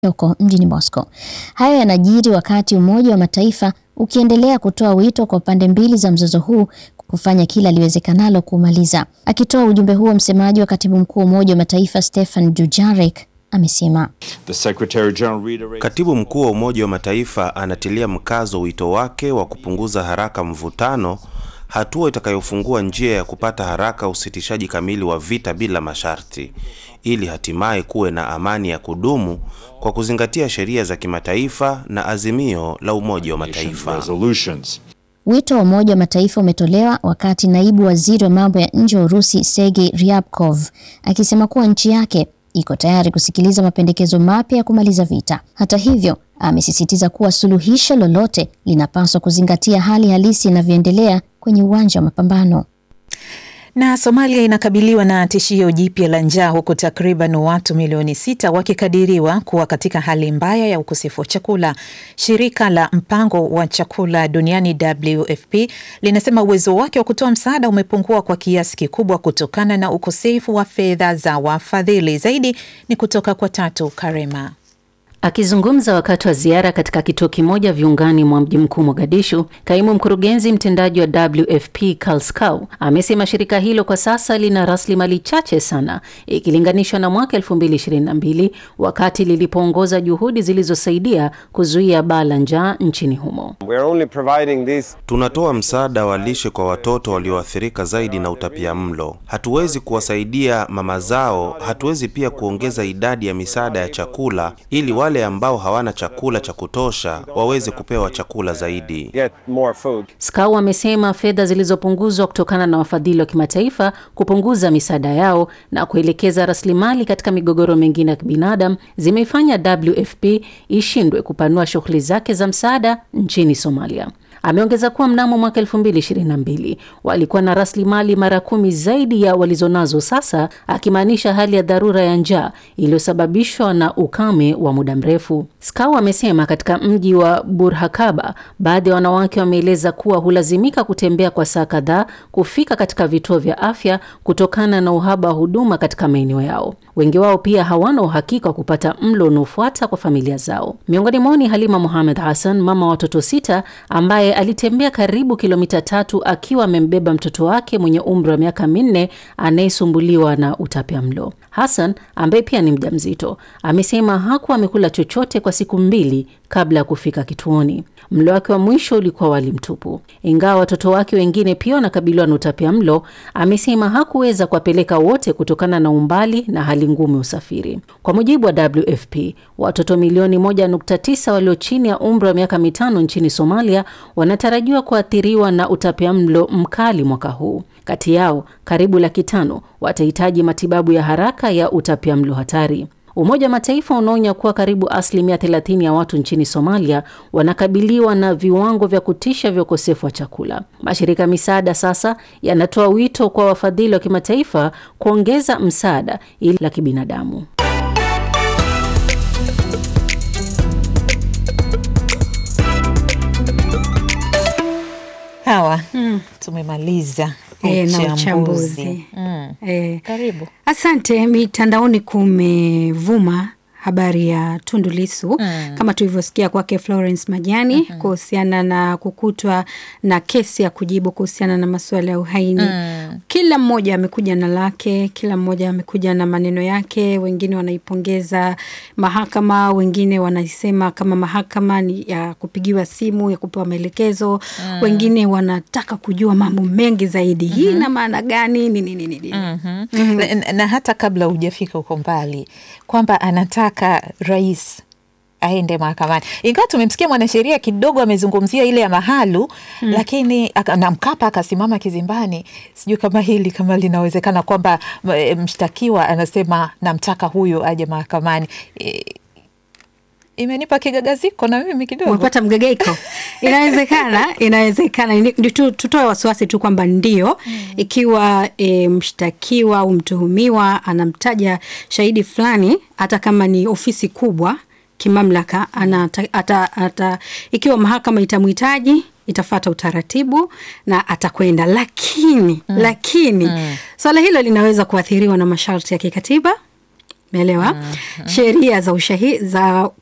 huko mjini Moscow. Haya yanajiri wakati Umoja wa Mataifa ukiendelea kutoa wito kwa pande mbili za mzozo huu kufanya kila liwezekanalo kumaliza. Akitoa ujumbe huo, msemaji wa Katibu Mkuu wa Umoja wa Mataifa Stefan Dujarric amesema Katibu Mkuu wa Umoja wa Mataifa anatilia mkazo wito wake wa kupunguza haraka mvutano, hatua itakayofungua njia ya kupata haraka usitishaji kamili wa vita bila masharti, ili hatimaye kuwe na amani ya kudumu kwa kuzingatia sheria za kimataifa na azimio la Umoja wa Mataifa. Wito wa Umoja wa Mataifa umetolewa wakati naibu waziri wa mambo ya nje wa Urusi Sergei Ryabkov akisema kuwa nchi yake iko tayari kusikiliza mapendekezo mapya ya kumaliza vita. Hata hivyo, amesisitiza kuwa suluhisho lolote linapaswa kuzingatia hali halisi inavyoendelea kwenye uwanja wa mapambano. Na Somalia inakabiliwa na tishio jipya la njaa, huku takriban watu milioni 6 wakikadiriwa kuwa katika hali mbaya ya ukosefu wa chakula. Shirika la mpango wa chakula duniani WFP linasema uwezo wake wa kutoa msaada umepungua kwa kiasi kikubwa kutokana na ukosefu wa fedha za wafadhili. Zaidi ni kutoka kwa Tatu Karema. Akizungumza wakati wa ziara katika kituo kimoja viungani mwa mji mkuu Mogadishu, kaimu mkurugenzi mtendaji wa WFP Karl Skau amesema shirika hilo kwa sasa lina rasilimali chache sana ikilinganishwa na mwaka 2022 wakati lilipoongoza juhudi zilizosaidia kuzuia baa la njaa nchini humo. Tunatoa msaada wa lishe kwa watoto walioathirika zaidi na utapiamlo. Hatuwezi kuwasaidia mama zao, hatuwezi pia kuongeza idadi ya misaada ya chakula ili wale ambao hawana chakula cha kutosha waweze kupewa chakula zaidi. Skau amesema fedha zilizopunguzwa kutokana na wafadhili wa kimataifa kupunguza misaada yao na kuelekeza rasilimali katika migogoro mingine ya kibinadamu zimeifanya WFP ishindwe kupanua shughuli zake za msaada nchini Somalia. Ameongeza kuwa mnamo mwaka 2022 walikuwa na rasilimali mara 10 zaidi ya walizonazo sasa, akimaanisha hali ya dharura ya njaa iliyosababishwa na ukame wa muda mrefu. Skau amesema katika mji wa Burhakaba, baadhi ya wanawake wameeleza kuwa hulazimika kutembea kwa saa kadhaa kufika katika vituo vya afya kutokana na uhaba wa huduma katika maeneo yao. Wengi wao pia hawana uhakika wa kupata mlo unaofuata kwa familia zao. Miongoni mwao ni Halima Mohamed Hassan, mama wa watoto 6 ambaye alitembea karibu kilomita 3 akiwa amembeba mtoto wake mwenye umri wa miaka 4 anayesumbuliwa na utapiamlo. Hassan, ambaye pia ni mjamzito, amesema hakuwa amekula chochote kwa siku 2 kabla ya kufika kituoni. Mlo wake wa mwisho ulikuwa wali mtupu. Ingawa watoto wake wengine pia wanakabiliwa na utapiamlo, amesema hakuweza kuwapeleka wote kutokana na umbali na hali ngumu ya usafiri. Kwa mujibu wa WFP, watoto milioni 1.9 walio chini ya umri wa miaka 5 nchini Somalia wanatarajiwa kuathiriwa na utapiamlo mkali mwaka huu. Kati yao, karibu 500,000 watahitaji matibabu ya haraka ya utapiamlo hatari. Umoja wa Mataifa unaonya kuwa karibu 30% ya watu nchini Somalia wanakabiliwa na viwango vya kutisha vya ukosefu wa chakula. Mashirika misaada sasa yanatoa wito kwa wafadhili wa kimataifa kuongeza msaada ili la kibinadamu. Hawa, tumemaliza na uchambuzi. Karibu. Asante. Mitandaoni kumevuma habari ya Tundu Lissu kama tulivyosikia kwake Florence Majani kuhusiana na kukutwa na kesi ya kujibu kuhusiana na masuala ya uhaini. Kila mmoja amekuja na lake, kila mmoja amekuja na maneno yake. Wengine wanaipongeza mahakama, wengine wanasema kama mahakama ni ya kupigiwa simu, ya kupewa maelekezo. Wengine wanataka kujua mambo mengi zaidi. Hii ina maana gani? Nini? Na hata kabla hujafika huko mbali, kwamba anataka rais aende mahakamani. Ingawa tumemsikia mwanasheria kidogo amezungumzia ile ya Mahalu, lakini na Mkapa akasimama kizimbani. Sijui kama hili kama linawezekana kwamba mshtakiwa anasema namtaka huyo aje mahakamani. Imenipa kigagaziko na mimi kidogo. Umepata mgagaiko. Inawezekana. Tutoe wasiwasi tu kwamba ndio ikiwa mshtakiwa au mtuhumiwa anamtaja shahidi fulani, hata kama ni ofisi kubwa kimamlaka, ikiwa mahakama itamhitaji itafuata utaratibu na atakwenda. Lakini swala hilo linaweza kuathiriwa na masharti ya kikatiba umeelewa? Sheria za